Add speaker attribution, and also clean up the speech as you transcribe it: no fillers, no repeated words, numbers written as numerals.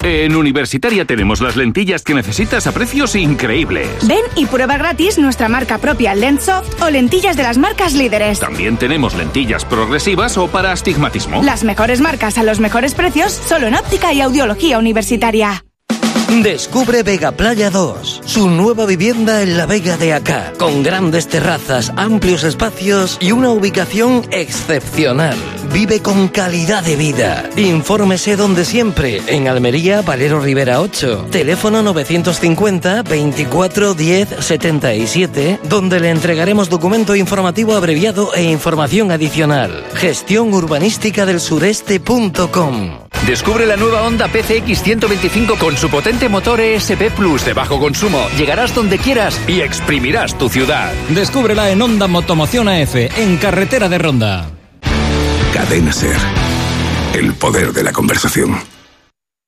Speaker 1: En Universitaria tenemos las lentillas que necesitas a precios increíbles.
Speaker 2: Ven y prueba gratis nuestra marca propia Lenssoft o lentillas de las marcas líderes.
Speaker 1: También tenemos lentillas progresivas o para astigmatismo.
Speaker 2: Las mejores marcas a los mejores precios, solo en óptica y audiología universitaria.
Speaker 3: Descubre Vega Playa 2, su nueva vivienda en la Vega de Acá, con grandes terrazas, amplios espacios y una ubicación excepcional. Vive con calidad de vida. Infórmese donde siempre, en Almería, Valero Rivera 8, teléfono 950 24 10 77, donde le entregaremos documento informativo abreviado e información adicional. Gestiónurbanísticadelsureste.com.
Speaker 4: Descubre la nueva Honda PCX 125 con su potente motor ESP Plus de bajo consumo. Llegarás donde quieras y exprimirás tu ciudad.
Speaker 5: Descúbrela en Honda Motomoción AF, en Carretera de Ronda.
Speaker 6: Cadena SER. El poder de la conversación.